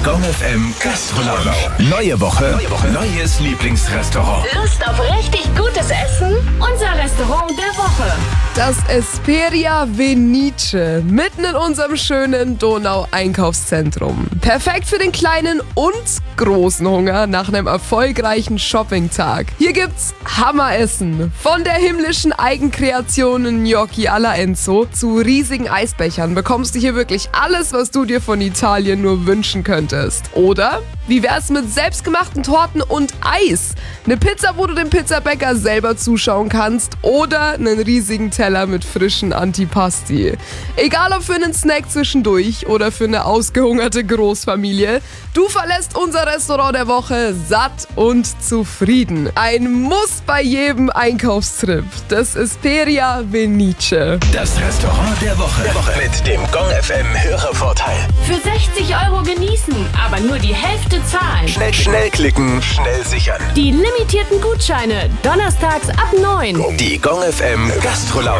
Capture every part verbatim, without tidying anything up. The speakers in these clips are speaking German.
Gong F M Gastro-Lounge. Neue Woche, neue Woche, neues Lieblingsrestaurant. Lust auf richtig gutes Essen? Unser Restaurant der Woche. Das Esperia Venice, mitten in unserem schönen Donau-Einkaufszentrum. Perfekt für den kleinen und großen Hunger nach einem erfolgreichen Shoppingtag. Hier gibt's Hammeressen. Von der himmlischen Eigenkreation Gnocchi alla Enzo zu riesigen Eisbechern bekommst du hier wirklich alles, was du dir von Italien nur wünschen könntest. Oder wie wär's mit selbstgemachten Torten und Eis? Eine Pizza, wo du dem Pizzabäcker selber zuschauen kannst, oder einen riesigen Teller mit frischen Antipasti. Egal ob für einen Snack zwischendurch oder für eine ausgehungerte Großfamilie, du verlässt unser Restaurant der Woche satt und zufrieden. Ein Muss bei jedem Einkaufstrip. Das Esperia Venice. Das Restaurant der Woche. Der Woche. Mit dem Gong F M Hörervorteil. Für sechzig Euro genießen, aber nur die Hälfte zahlen. Schnell, schnell klicken, schnell sichern. Die limitierten Gutscheine, donnerstags ab neun. Die Gong F M Gastro-Lounge.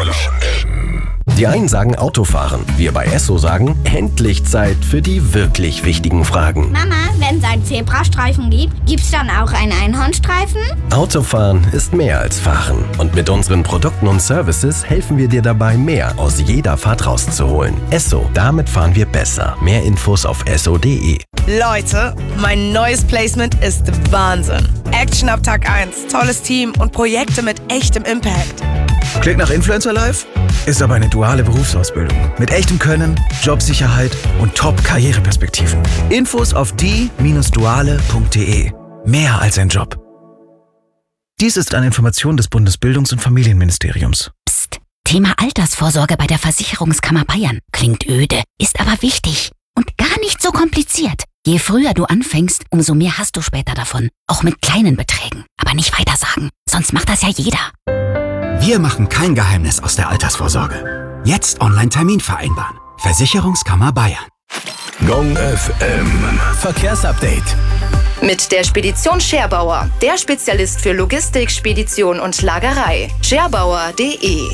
Die einen sagen Autofahren, wir bei Esso sagen, endlich Zeit für die wirklich wichtigen Fragen. Mama, wenn es einen Zebrastreifen gibt, gibt's dann auch einen Einhornstreifen? Autofahren ist mehr als Fahren. Und mit unseren Produkten und Services helfen wir dir dabei, mehr aus jeder Fahrt rauszuholen. Esso, damit fahren wir besser. Mehr Infos auf esso punkt de. Leute, mein neues Placement ist Wahnsinn. Action ab Tag eins, tolles Team und Projekte mit echtem Impact. Klingt nach Influencer Life? Ist aber eine duale Berufsausbildung. Mit echtem Können, Jobsicherheit und Top-Karriereperspektiven. Infos auf die Bindestrich duale punkt de. Mehr als ein Job. Dies ist eine Information des Bundesbildungs- und Familienministeriums. Psst. Thema Altersvorsorge bei der Versicherungskammer Bayern. Klingt öde, ist aber wichtig. Und gar nicht so kompliziert. Je früher du anfängst, umso mehr hast du später davon. Auch mit kleinen Beträgen. Aber nicht weiter sagen, sonst macht das ja jeder. Wir machen kein Geheimnis aus der Altersvorsorge. Jetzt Online-Termin vereinbaren. Versicherungskammer Bayern. Gong F M Verkehrsupdate. Mit der Spedition Scherbauer, der Spezialist für Logistik, Spedition und Lagerei. scherbauer punkt de.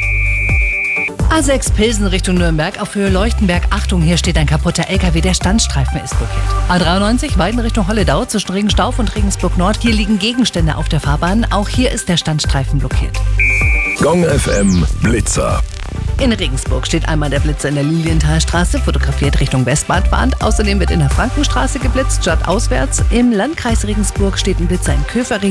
A sechs Pilsen Richtung Nürnberg auf Höhe Leuchtenberg. Achtung, hier steht ein kaputter L K W, der Standstreifen ist blockiert. A dreiundneunzig Weiden Richtung Holledau zwischen Regenstauf und Regensburg Nord. Hier liegen Gegenstände auf der Fahrbahn. Auch hier ist der Standstreifen blockiert. Gong F M Blitzer. In Regensburg steht einmal der Blitzer in der Lilienthalstraße, fotografiert Richtung Westbadbahn. Außerdem wird in der Frankenstraße geblitzt, stadtauswärts. Im Landkreis Regensburg steht ein Blitzer in Köfering.